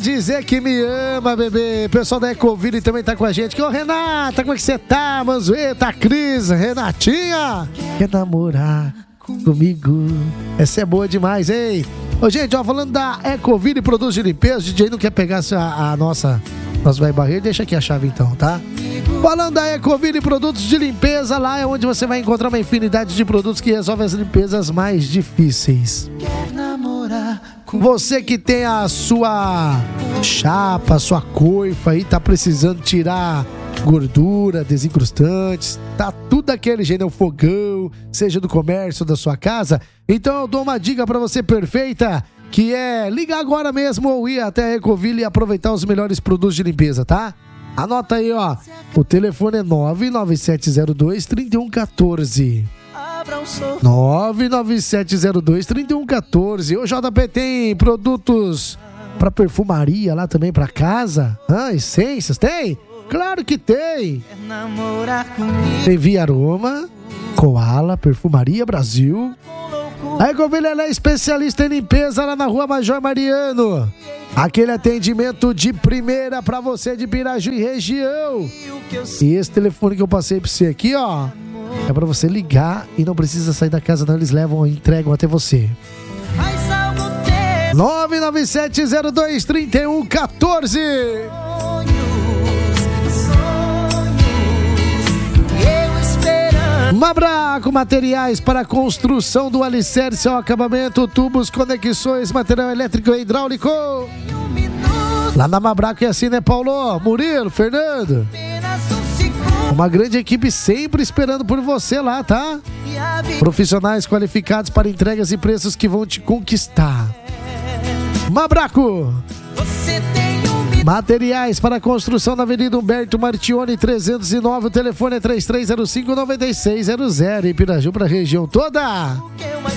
dizer que me ama, bebê. O pessoal da Ecoville também tá com a gente. Ô, Renata, como é que você tá, Manzueta, Cris, Renatinha? Quer namorar comigo? Essa é boa demais, hein? Ô, gente, ó, falando da Ecoville Produtos de Limpeza, o DJ não quer pegar a nossa vai barreira, deixa aqui a chave então, tá? Falando da Ecoville Produtos de Limpeza, lá é onde você vai encontrar uma infinidade de produtos que resolvem as limpezas mais difíceis. Você que tem a sua chapa, sua coifa aí, tá precisando tirar gordura, desencrustantes, tá tudo daquele jeito, fogão, seja do comércio, da sua casa. Então eu dou uma dica pra você perfeita, que é ligar agora mesmo ou ir até a Ecoville e aproveitar os melhores produtos de limpeza, tá? Anota aí, ó, o telefone é 99702-3114. 99702-3114. O JP tem produtos pra perfumaria lá também, pra casa. Essências, tem? Claro que tem. Tem Via Aroma, Koala, Perfumaria Brasil. A Ecoville é especialista em limpeza lá na Rua Major Mariano. Aquele atendimento de primeira pra você de Piraju e região. E esse telefone que eu passei pra você aqui, ó, é pra você ligar e não precisa sair da casa não, eles levam e entregam até você. 997023114. Mabraco Materiais para construção do alicerce ao acabamento, tubos, conexões, material elétrico e hidráulico. Lá na Mabraco é assim, né, Paulo? Murilo, Fernando. Uma grande equipe sempre esperando por você lá, tá? Profissionais qualificados para entregas e preços que vão te conquistar. Mabraco Materiais para construção na Avenida Humberto Martione 309. O telefone é 3305-9600. Em Piraju para a região toda.